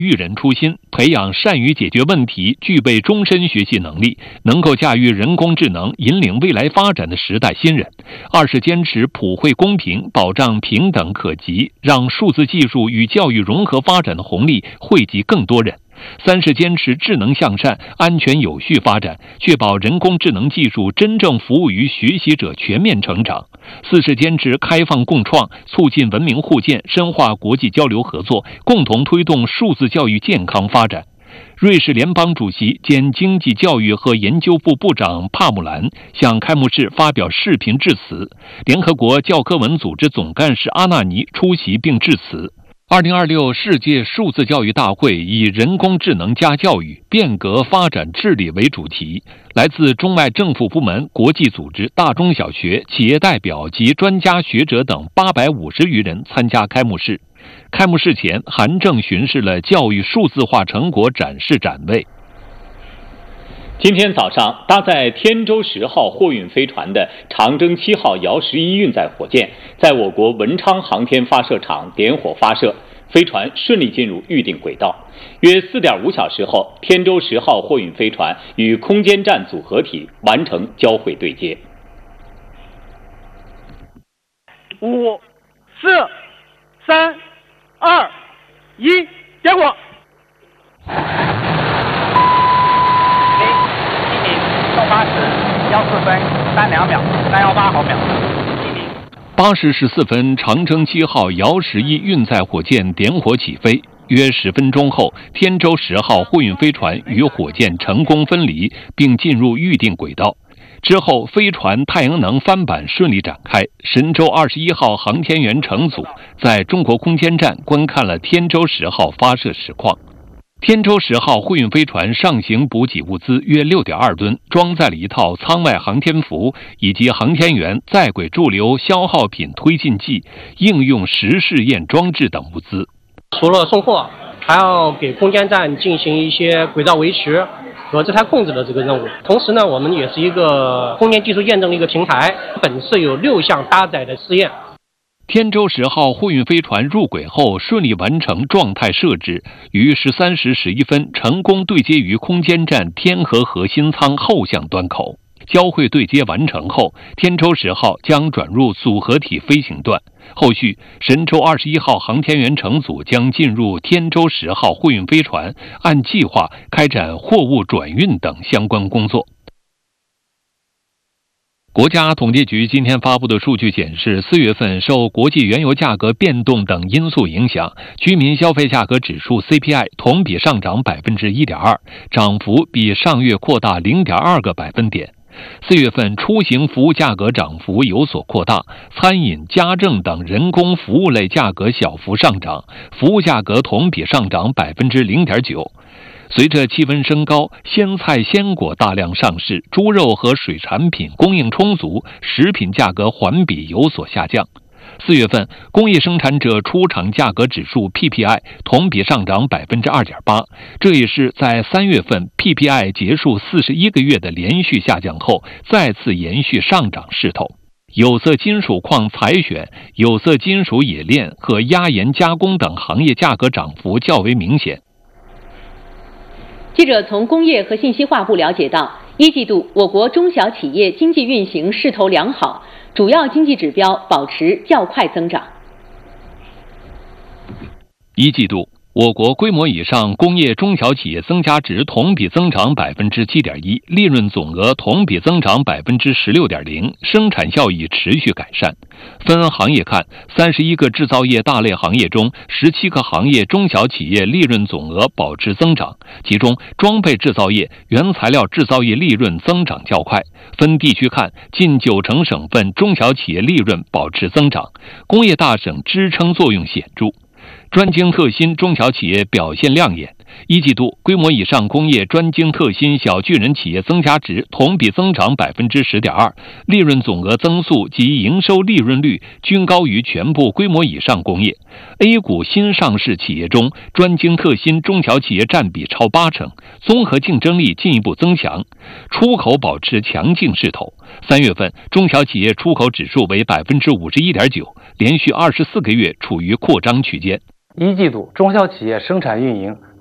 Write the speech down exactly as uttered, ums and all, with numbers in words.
育人初心，培养善于解决问题、具备终身学习能力，能够驾驭人工智能引领未来发展的时代新人。二是坚持普惠公平，保障平等可及，让数字技术与教育融合发展的红利惠及更多人。三是坚持智能向善、安全有序发展，确保人工智能技术真正服务于学习者全面成长。四是坚持开放共创，促进文明互鉴，深化国际交流合作，共同推动数字教育健康发展。瑞士联邦主席兼经济教育和研究部部长帕姆兰向开幕式发表视频致辞，联合国教科文组织总干事阿纳尼出席并致辞。二零二六世界数字教育大会以人工智能加教育，变革发展治理为主题，来自中外政府部门、国际组织、大中小学、企业代表及专家学者等八百五十余人参加开幕式。开幕式前，韩正巡视了教育数字化成果展示展位。 今天早上，搭载天舟十号货运飞船的长征七号遥十一运载火箭，在我国文昌航天发射场点火发射，飞船顺利进入预定轨道。约四点五小时后，天舟十号货运飞船与空间站组合体完成交会对接。 五、四、三、二、一，点火！八时幺四分三两秒，三幺八毫秒。 八时十四分，长征七号遥十一运载火箭点火起飞。约十分钟后，天舟十号货运飞船与火箭成功分离，并进入预定轨道。之后，飞船太阳能帆板顺利展开。神舟二十一号航天员乘组在中国空间站观看了天舟十号发射实况。天舟十号货运飞船上行补给物资约 六点二吨，装载了一套舱外航天服以及航天员在轨驻留消耗品推进剂、应用实试验装置等物资。 除了送货，还要给空间站进行一些轨道维持和自态控制的这个任务。同时呢，我们也是一个空间技术验证的一个平台，本次有六项搭载的试验。 天舟十号货运飞船入轨后顺利完成状态设置，于十三时十一分成功对接于空间站天河核心舱后向端口。交会对接完成后，天舟十号将转入组合体飞行段。后续，神舟二十一号航天员乘组将进入天舟十号货运飞船，按计划开展货物转运等相关工作。国家统计局今天发布的数据显示，四月份受国际原油价格变动等因素影响，居民消费价格指数 C P I 同比上涨 百分之一点二， 涨幅比上月扩大 零点二个百分点。四月份出行服务价格涨幅有所扩大，餐饮、家政等人工服务类价格小幅上涨，服务价格同比上涨 百分之零点九。随着气温升高，鲜菜鲜果大量上市，猪肉和水产品供应充足，食品价格环比有所下降。四月份工业生产者出厂价格指数 P P I 同比上涨 百分之二点八， 这也是在三月份 P P I 结束四十一个月的连续下降后再次延续上涨势头。有色金属矿采选、有色金属冶炼和压延加工等行业价格涨幅较为明显。 记者从工业和信息化部了解到，一季度我国中小企业经济运行势头良好，主要经济指标保持较快增长。 一季度，我国规模以上工业中小企业增加值同比增长 百分之七点一， 利润总额同比增长 百分之十六点零， 生产效益持续改善。分行业看，三十一个制造业大类行业中，十七个行业中小企业利润总额保持增长，其中装备制造业、原材料制造业利润增长较快。分地区看，近九成省份中小企业利润保持增长，工业大省支撑作用显著。专精特新中小企业表现亮眼，一季度规模以上工业专精特新小巨人企业增加值同比增长 百分之十点二， 利润总额增速及营收利润率均高于全部规模以上工业。A 股新上市企业中，专精特新中小企业占比超八成，综合竞争力进一步增强，出口保持强劲势头。三月份中小企业出口指数为 百分之五十一点九， 连续二十四个月处于扩张区间。 一季度中小企业生产运营